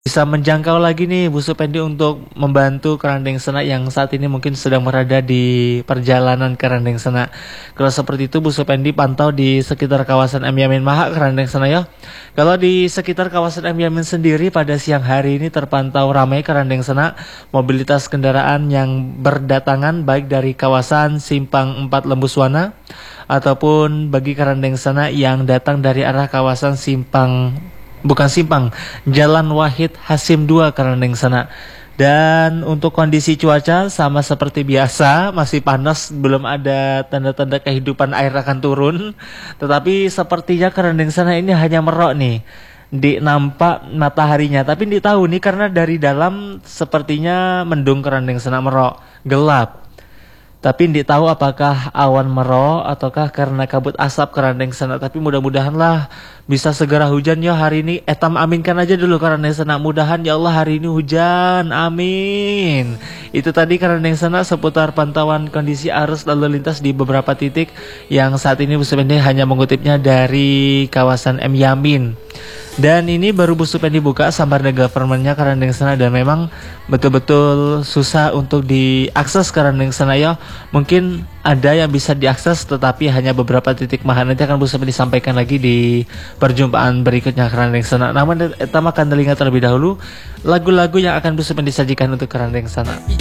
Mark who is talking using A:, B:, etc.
A: bisa menjangkau lagi nih Bu Supendi untuk membantu Kerandeng Senak yang saat ini mungkin sedang berada di perjalanan Kerandeng Senak. Kalau seperti itu Bu Supendi pantau di sekitar kawasan M Yamin Maha Kerandeng Senak ya. Kalau di sekitar kawasan M Yamin sendiri pada siang hari ini terpantau ramai Kerandeng Senak, mobilitas kendaraan yang berdatangan baik dari kawasan Simpang 4 Lembuswana ataupun bagi Kerandeng Senak yang datang dari arah kawasan Jalan Wahid Hasim 2 Kerandeng Senak. Dan untuk kondisi cuaca sama seperti biasa, masih panas, belum ada tanda-tanda kehidupan air akan turun. Tetapi sepertinya Kerandeng Senak ini hanya merok nih, di nampak mataharinya. Tapi tidak tahu nih karena dari dalam sepertinya mendung Kerandeng Senak merok, gelap. Tapi tidak tahu apakah awan merok ataukah karena kabut asap Kerandeng Senak. Tapi mudah-mudahan lah bisa segera hujan ya hari ini. Etam aminkan aja dulu Kerandeng Senak. Mudahan ya Allah hari ini hujan. Amin. Itu tadi Kerandeng Senak seputar pantauan kondisi arus lalu lintas di beberapa titik yang saat ini Bu Supendi hanya mengutipnya dari kawasan M Yamin. Dan ini baru Bu Supendi buka Sambardha Government-nya Kerandeng Senak dan memang betul-betul susah untuk diakses Kerandeng Senak ya. Mungkin ada yang bisa diakses tetapi hanya beberapa titik mah. Nanti akan Bu Supendi sampaikan lagi di perjumpaan berikutnya Kerandeng Senak. Namun kita akan telinga terlebih dahulu lagu-lagu yang akan Bu Supendi sajikan untuk Kerandeng Senak.